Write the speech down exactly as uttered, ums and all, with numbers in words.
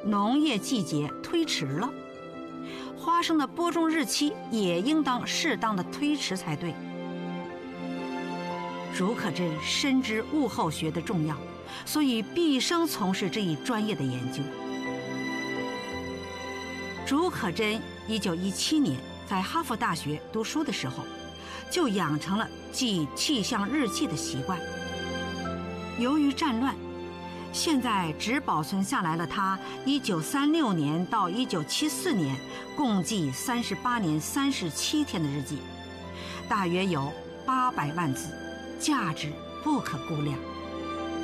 农业季节推迟了，花生的播种日期也应当适当的推迟才对。竺可桢深知物候学的重要，所以毕生从事这一专业的研究。竺可桢一九一七年在哈佛大学读书的时候，就养成了记气象日记的习惯。由于战乱，现在只保存下来了他一九三六年到一九七四年共计三十八年三十七天的日记，大约有八百万字，价值不可估量。